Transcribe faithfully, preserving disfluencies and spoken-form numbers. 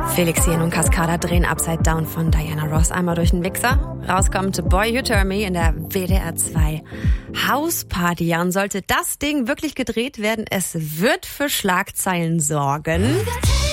Felix Jähn und Cascada drehen Upside Down von Diana Ross einmal durch den Mixer. Rauskommt Boy You Turn Me in der W D R zwei Hausparty. Ja, und sollte das Ding wirklich gedreht werden, es wird für Schlagzeilen sorgen.